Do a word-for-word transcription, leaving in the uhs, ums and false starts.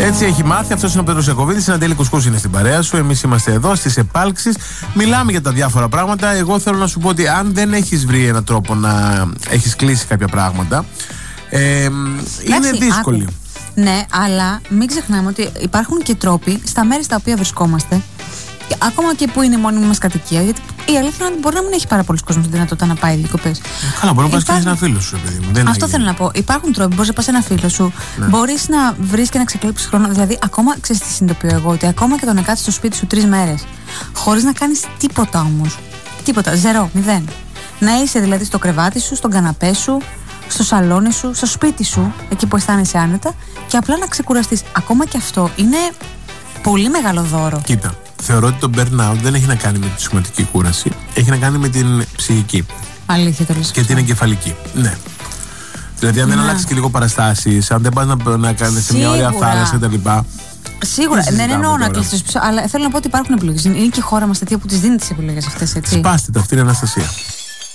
Έτσι έχει μάθει. Αυτός είναι ο Πέτρος Ιακωβίδης. Ένα Τέλη Κουσκούς είναι στην παρέα σου. Εμείς είμαστε εδώ στις επάλξεις. Μιλάμε για τα διάφορα πράγματα. Εγώ θέλω να σου πω ότι αν δεν έχεις βρει έναν τρόπο να έχεις κλείσει κάποια πράγματα, ε, είναι δύσκολη. Άκου. Ναι, αλλά μην ξεχνάμε ότι υπάρχουν και τρόποι στα μέρη στα οποία βρισκόμαστε, ακόμα και που είναι η μόνιμη μας κατοικία. Γιατί η αλήθεια είναι ότι μπορεί να μην έχει πάρα πολλοί κόσμο τη δυνατότητα να πάει διακοπές. Καλά, μπορεί να πας και σε ένα φίλο σου, παιδί μου. Δεν Αυτό θέλω να πω. Υπάρχουν τρόποι. Μπορείς να πας σε ένα φίλο σου, ναι. Μπορείς να βρεις και να ξεκλέψεις χρόνο. Δηλαδή, ακόμα ξέρεις τι συνειδητοποιώ εγώ, ότι ακόμα και το να κάτσεις στο σπίτι σου τρεις μέρες, χωρίς να κάνεις τίποτα όμως. Τίποτα. Ζερό, μηδέν. Να είσαι δηλαδή στο κρεβάτι σου, στον καναπέ σου, στο σαλόνι σου, στο σπίτι σου, εκεί που αισθάνεσαι άνετα, και απλά να ξεκουραστείς. Ακόμα και αυτό είναι πολύ μεγάλο δώρο. Κοίτα, θεωρώ ότι το burnout δεν έχει να κάνει με τη σωματική κούραση, έχει να κάνει με την ψυχική. Αλήθεια, το λες. Και την εγκεφαλική. Ναι. Δηλαδή, αν δεν αλλάξει και λίγο παραστάσεις, αν δεν πας να, να κάνεις σε μια ωραία θάλασσα κτλ. Σίγουρα, δεν εννοώ να κλειστείς πίσω, αλλά θέλω να πω ότι υπάρχουν επιλογές. Είναι και η χώρα μας τέτοια που τις δίνει τις επιλογές αυτές, έτσι. Σπάστε τα, αυτή είναι η Αναστασία.